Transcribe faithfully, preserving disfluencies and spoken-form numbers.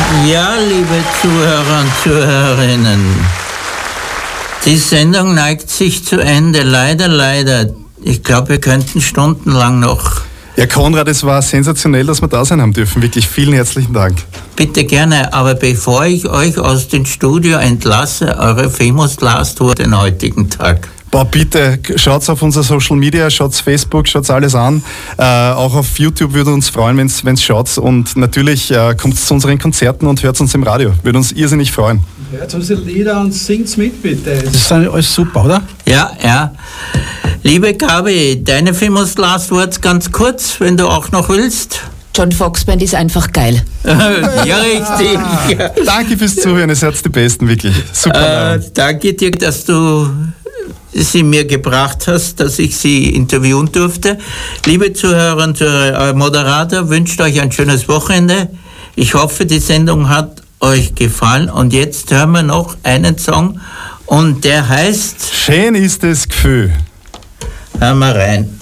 Ja, liebe Zuhörer und Zuhörerinnen, die Sendung neigt sich zu Ende. Leider, leider. Ich glaube, wir könnten stundenlang noch. Ja, Konrad, es war sensationell, dass wir da sein haben dürfen. Wirklich vielen herzlichen Dank. Bitte gerne, aber bevor ich euch aus dem Studio entlasse, eure Famous Last Word den heutigen Tag. Boah, bitte, schaut auf unser Social Media, schaut Facebook, schaut alles an. Äh, auch auf YouTube würde uns freuen, wenn es schaut. Und natürlich äh, kommt zu unseren Konzerten und hört uns im Radio. Würde uns irrsinnig freuen. Hört unsere Lieder und singt mit, bitte. Das ist alles super, oder? Ja, ja. Liebe Gabi, deine Famous Last Words ganz kurz, wenn du auch noch willst. John Fox Band ist einfach geil. Ja, richtig. Ja. Danke fürs Zuhören, ihr seid die Besten, wirklich. Super. Äh, danke dir, dass du sie mir gebracht hast, dass ich sie interviewen durfte. Liebe Zuhörer und Zuhörer, euer Moderator wünscht euch ein schönes Wochenende. Ich hoffe, die Sendung hat euch gefallen. Und jetzt hören wir noch einen Song und der heißt Schön ist das Gefühl. Hör mal rein.